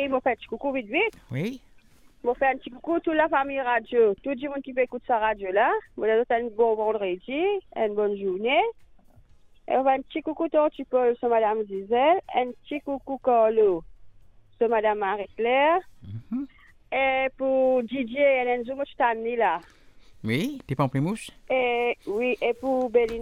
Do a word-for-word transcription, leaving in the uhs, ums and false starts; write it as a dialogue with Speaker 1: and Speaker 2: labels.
Speaker 1: Et je fais un petit coucou vite vite.
Speaker 2: Oui.
Speaker 1: Je fais un petit coucou à toute la famille radio. Tout le monde qui peut écouter sa radio là. Je vous souhaite un bon vendredi, une bonne journée. Et on fait un petit coucou Tortue Paul sur Madame Gisèle. Un petit coucou Carlo sur Madame Marie-Claire.
Speaker 2: Mm-hmm.
Speaker 1: Et pour D J et Enzo, moi je t'ai amené là.
Speaker 2: Oui, des pamplemousses.
Speaker 1: Et oui, et pour Béline.